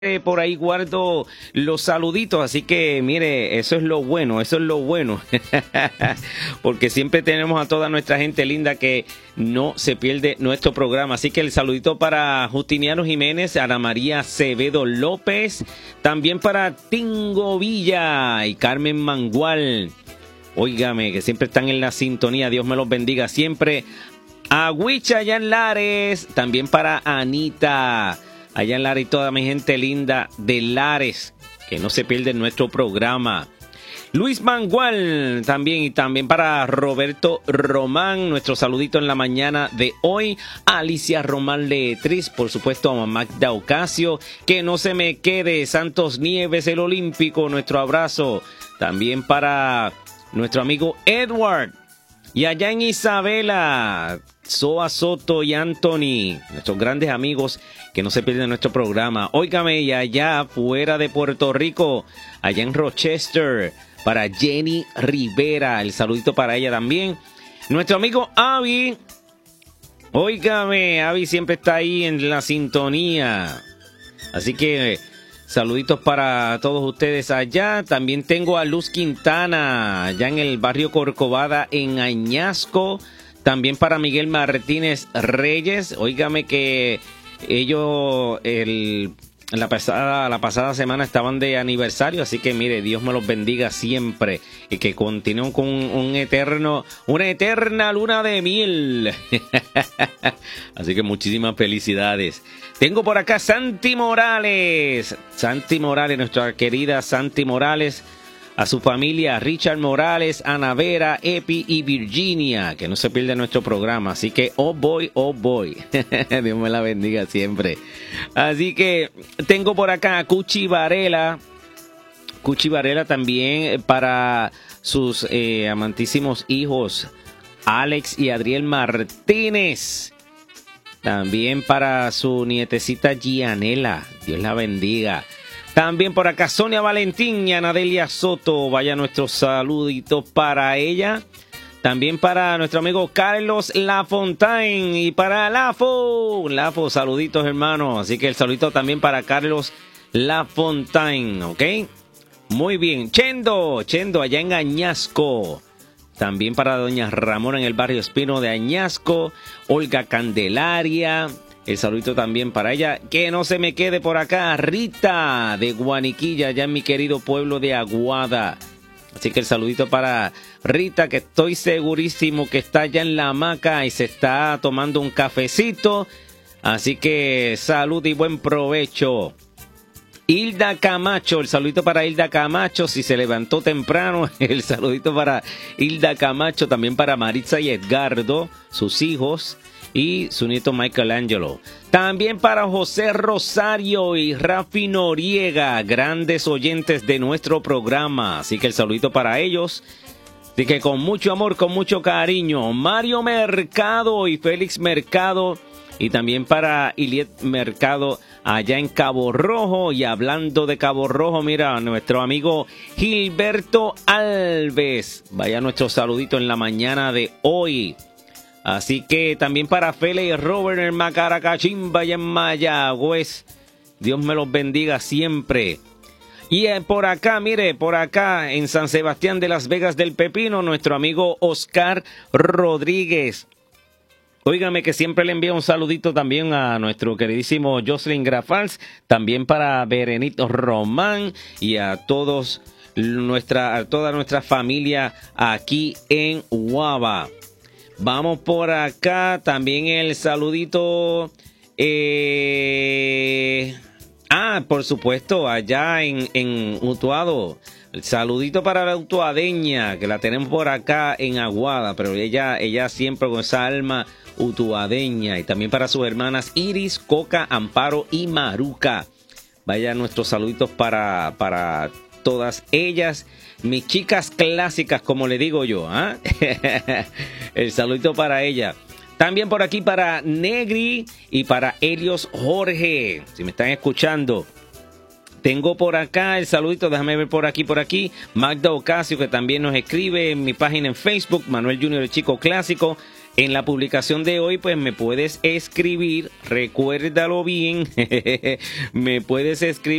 Por ahí guardo los saluditos, así que mire, eso es lo bueno, porque siempre tenemos a toda nuestra gente linda que no se pierde nuestro programa, así que el saludito para Justiniano Jiménez, Ana María Acevedo López, también para Tingo Villa y Carmen Mangual, óigame, que siempre están en la sintonía, Dios me los bendiga siempre, a Huicha allá en Lares, también para Anita, allá en Lares y toda mi gente linda de Lares, que no se pierden nuestro programa. Luis Mangual también, y también para Roberto Román, nuestro saludito en la mañana de hoy. Alicia Román Letriz, por supuesto a Magda Ocasio, que no se me quede. Santos Nieves, el Olímpico, nuestro abrazo. También para nuestro amigo Edward. Y allá en Isabela, Soa Soto y Anthony, nuestros grandes amigos que no se pierden nuestro programa. Óigame, y allá fuera de Puerto Rico, allá en Rochester, para Jenny Rivera, el saludito para ella también. Nuestro amigo Avi, óigame, Avi siempre está ahí en la sintonía. Así que saluditos para todos ustedes allá. También tengo a Luz Quintana, allá en el barrio Corcovada, en Añasco. También para Miguel Martínez Reyes. Óigame que ellos la pasada semana estaban de aniversario. Así que mire, Dios me los bendiga siempre. Y que continúen con una eterna luna de miel. Así que muchísimas felicidades. Tengo por acá Santi Morales, nuestra querida Santi Morales, a su familia, Richard Morales, Ana Vera, Epi y Virginia, que no se pierda nuestro programa. Así que, oh boy, Dios me la bendiga siempre. Así que tengo por acá a Cuchi Varela también para sus amantísimos hijos, Alex y Adriel Martínez. También para su nietecita Gianela, Dios la bendiga. También por acá Sonia Valentín y Anadelia Soto, vaya nuestro saludito para ella. También para nuestro amigo Carlos Lafontaine y para Lafo, saluditos hermanos. Así que el saludito también para Carlos Lafontaine, ¿ok? Muy bien, Chendo, allá en Añasco. También para doña Ramona en el barrio Espino de Añasco, Olga Candelaria, el saludito también para ella. Que no se me quede por acá, Rita de Guaniquilla, allá en mi querido pueblo de Aguada. Así que el saludito para Rita, que estoy segurísimo que está allá en la hamaca y se está tomando un cafecito. Así que salud y buen provecho. Hilda Camacho, el saludito para Hilda Camacho, si se levantó temprano, el saludito para Hilda Camacho, también para Maritza y Edgardo, sus hijos, y su nieto Michelangelo. También para José Rosario y Rafi Noriega, grandes oyentes de nuestro programa, así que el saludito para ellos. Así que con mucho amor, con mucho cariño, Mario Mercado y Félix Mercado, y también para Iliet Mercado, allá en Cabo Rojo. Y hablando de Cabo Rojo, mira, nuestro amigo Gilberto Alves. Vaya nuestro saludito en la mañana de hoy. Así que también para Fele y Robert en Macaracachimba, allá en Mayagüez. Dios me los bendiga siempre. Y por acá, mire, por acá en San Sebastián de Las Vegas del Pepino, nuestro amigo Oscar Rodríguez. Óigame que siempre le envío un saludito también a nuestro queridísimo Jocelyn Grafals, también para Berenito Román y a toda nuestra familia aquí en Guava. Vamos por acá, también el saludito, por supuesto, allá en Utuado. El saludito para la utuadeña, que la tenemos por acá en Aguada, pero ella siempre con esa alma utuadeña. Y también para sus hermanas Iris, Coca, Amparo y Maruca. Vaya nuestros saluditos para todas ellas, mis chicas clásicas, como le digo yo. El saludito para ella. También por aquí para Negri y para Helios Jorge, si me están escuchando. Tengo por acá el saludito, déjame ver por aquí, Magda Ocasio, que también nos escribe en mi página en Facebook, Manuel Junior el Chico Clásico, En la publicación de hoy, pues me puedes escribir, recuérdalo bien, me puedes escribir